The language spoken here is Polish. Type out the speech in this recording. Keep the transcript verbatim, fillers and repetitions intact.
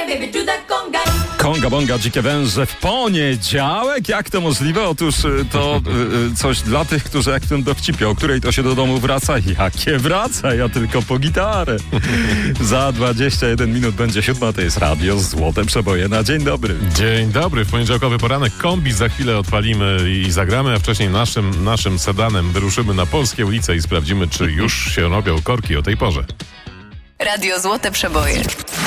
Konga bonga, dzikie węże w poniedziałek? Jak to możliwe? Otóż to y, coś dla tych, którzy jak w tym dowcipie, o której to się do domu wraca. Jakie wraca? Ja tylko po gitarę. Za dwadzieścia jeden minut będzie siódma, to jest radio Złote Przeboje. Na dzień dobry. Dzień dobry, w poniedziałkowy poranek kombi za chwilę odpalimy i zagramy, a wcześniej naszym, naszym sedanem wyruszymy na polskie ulice i sprawdzimy, czy już się robią korki o tej porze. Radio Złote Przeboje.